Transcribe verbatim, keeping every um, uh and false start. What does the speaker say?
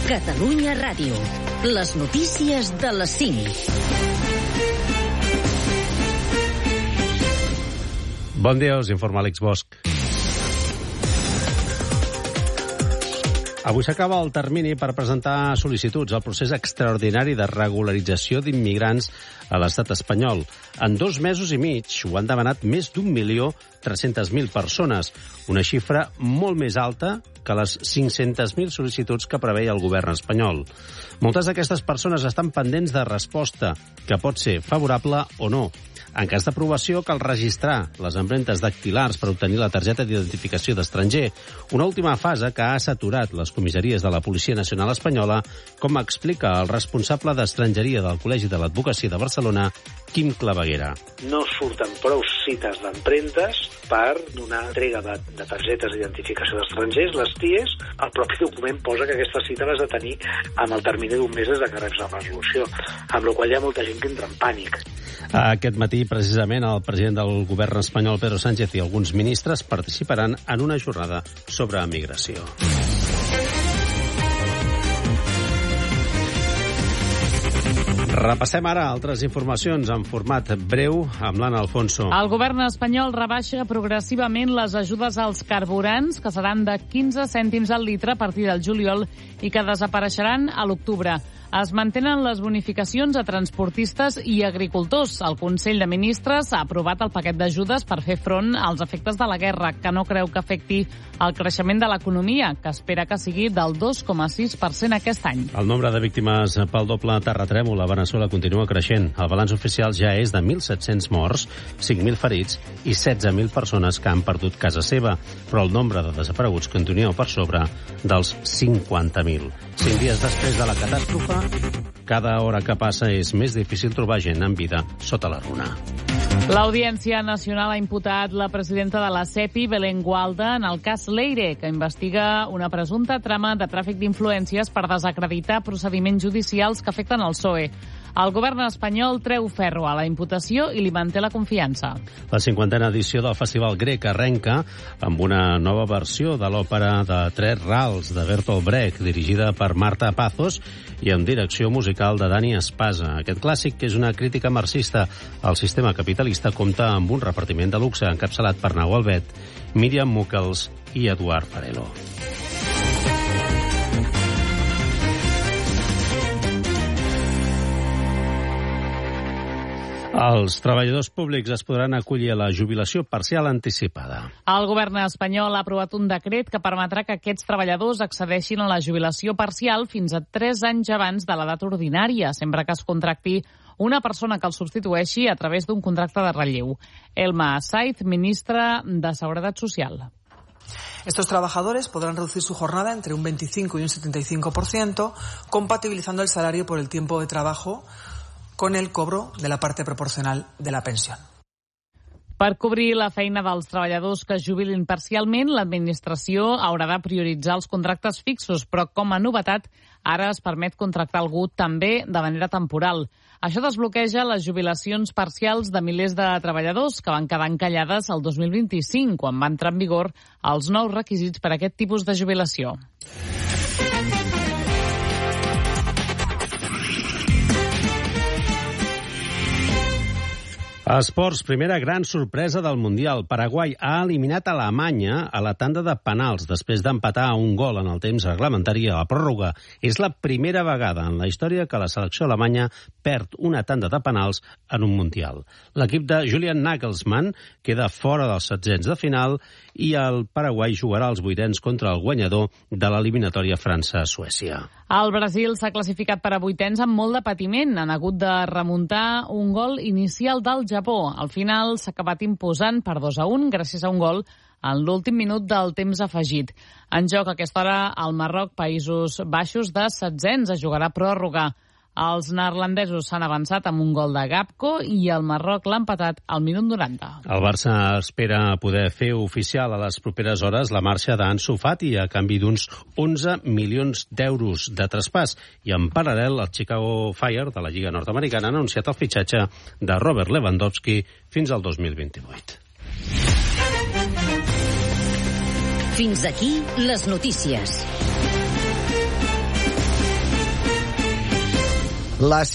Catalunya Ràdio. Les notícies de les cinc. Bon dia, us informa Àlex Bosch. Avui s'acaba el termini per presentar sol·licituds al procés extraordinari de regularització d'immigrants a l'estat espanyol. En dos mesos i mig ho han demanat més d'un milió tres-centes mil persones, una xifra molt més alta que les cinc-centes mil sol·licituds que preveia el govern espanyol. Moltes d'aquestes persones estan pendents de resposta, que pot ser favorable o no. En cas d'aprovació, cal registrar les empremtes dactilars per obtenir la targeta d'identificació d'estranger, una última fase que ha saturat les comissaries de la Policia Nacional Espanyola, com explica el responsable d'estrangeria del Col·legi de l'Advocacia de Barcelona, Quim Claveguera. No surten prou cites d'empremtes per donar entrega de, de targetes d'identificació d'estrangers, les T I Es. El propi document posa que aquesta cita l'has de tenir amb el termini d'un mes des de que reps la resolució, amb la qual hi ha molta gent que entra en pànic. Aquest matí, precisament, el president del govern espanyol, Pedro Sánchez, i alguns ministres participaran en una jornada sobre emigració. Repassem ara altres informacions en format breu amb l'Anna Alfonso. El govern espanyol rebaixa progressivament les ajudes als carburants, que seran de quinze cèntims al litre a partir del juliol i que desapareixeran a l'octubre. Es mantenen les bonificacions a transportistes i agricultors. El Consell de Ministres ha aprovat el paquet d'ajudes per fer front als efectes de la guerra, que no creu que afecti el creixement de l'economia, que espera que sigui del dos coma sis per cent aquest any. El nombre de víctimes pel doble terratrèmol a Veneçuela continua creixent. El balanç oficial ja és de mil set-cents morts, cinc mil ferits i setze mil persones que han perdut casa seva, però el nombre de desapareguts continua per sobre dels cinquanta mil. Cinc dies després de la catàstrofe, cada hora que passa és més difícil trobar gent en vida sota la runa. L'Audiència Nacional ha imputat la presidenta de la SEPI, Belén Gualda, en el cas Leire, que investiga una presumpta trama de tràfic d'influències per desacreditar procediments judicials que afecten el P S O E. El govern espanyol treu ferro a la imputació i li manté la confiança. La cinquantena edició del Festival Grec arrenca amb una nova versió de l'òpera de Tres Rals de Bertolt Brecht, dirigida per Marta Pazos i amb direcció musical de Dani Espasa. Aquest clàssic, que és una crítica marxista al sistema capitalista, compta amb un repartiment de luxe encapçalat per Nau Albet, Míriam Muckels i Eduard Farelo. Els treballadors públics es podran acollir a la jubilació parcial anticipada. El govern espanyol ha aprovat un decret que permetrà que aquests treballadors accedeixin a la jubilació parcial fins a tres anys abans de l'edat ordinària, sempre que es contracti una persona que els substitueixi a través d'un contracte de relleu. Elma Saiz, ministra de Seguretat Social. Estos trabajadores podrán reducir su jornada entre un veinticinco y un setenta y cinco por ciento, compatibilizando el salario por el tiempo de trabajo con el cobro de la parte proporcional de la pensió. Per cobrir la feina dels treballadors que es jubilin parcialment, l'administració haurà de prioritzar els contractes fixos, però com a novetat, ara es permet contractar algú també de manera temporal. Això desbloqueja les jubilacions parcials de milers de treballadors que van quedar encallades el dos mil vint-i-cinc, quan van entrar en vigor els nous requisits per a aquest tipus de jubilació. Esports, primera gran sorpresa del Mundial. Paraguai ha eliminat Alemanya a la tanda de penals després d'empatar a un gol en el temps reglamentari a la pròrroga. És la primera vegada en la història que la selecció alemanya perd una tanda de penals en un Mundial. L'equip de Julian Nagelsmann queda fora dels setzents de final i el Paraguai jugarà els vuitens contra el guanyador de l'eliminatòria França-Suècia. El Brasil s'ha classificat per a vuitens amb molt de patiment. Han hagut de remuntar un gol inicial del Japó. Al final s'ha acabat imposant per dos a un gràcies a un gol en l'últim minut del temps afegit. En joc a aquesta hora el Marroc, Països Baixos de setzents, es jugarà pròrroga. Els neerlandesos s'han avançat amb un gol de Gapco i el Marroc l'ha empatat al minut noranta. El Barça espera poder fer oficial a les properes hores la marxa d'Ansu Fati a canvi d'uns onze milions d'euros de traspàs. I en paral·lel, el Chicago Fire de la Lliga Nord-Americana ha anunciat el fitxatge de Robert Lewandowski fins al dos mil vint-i-vuit. Fins aquí les notícies. Les